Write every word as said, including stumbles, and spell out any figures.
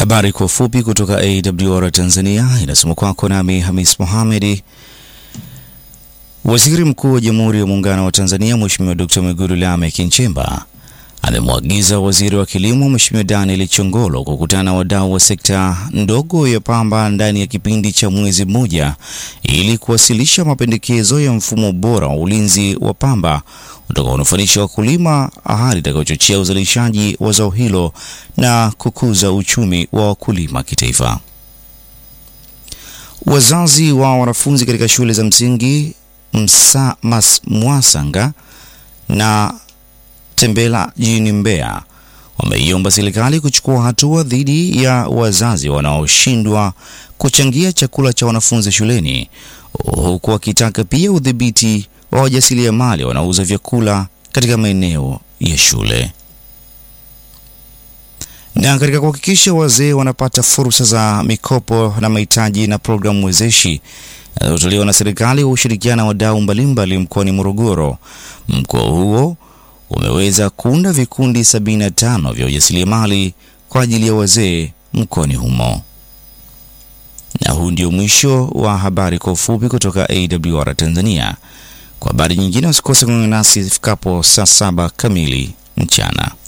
Habari kwa ufupi kutoka A W R Tanzania, inasoma kwako nami Hamis Mohamed. Waziri Mkuu wa Jamhuri ya Muungano wa Tanzania Mheshimiwa Dokta Mwigulu Lameck Nchemba amemwagiza Waziri wa Kilimo Mheshimiwa Daniel Chongolo kukutana na wadau wa sekta ndogo ya pamba ndani ya kipindi cha mwezi mmoja ili kuwasilisha mapendekezo ya mfumo bora wa ulinzi wa pamba utakaonufaisha wakulima, hali itakayochochea uzalishaji wa zao hilo na kukuza uchumi wa wakulima kitaifa. Wazazi wa wanafunzi katika shule za msingi Msa, Mas, Mwasanga na Tembela jijini Mbeya wameiomba serikali kuchukua hatua dhidi ya wazazi wanaoshindwa kuchangia chakula cha wanafunzi shuleni, huku wakitaka pia udhibiti wa wajasiriamali wanaouza vyakula katika maeneo ya shule. Na katika kuhakikisha wazee wanapata fursa za mikopo na mahitaji na programu wezeshi zinazotolewa na serikali kwa ushirikiano na wadau mbalimbali mkoani Morogoro, mkoa huo umeweza kuunda vikundi sabini na tano vya ujasiriamali kwa ajili ya wazee mkoani humo. Na huu ndio mwisho wa habari kwa ufupi kutoka A W R Tanzania. Kwa habari nyingine usikose kuungana nasi ifikapo saa saba kamili mchana.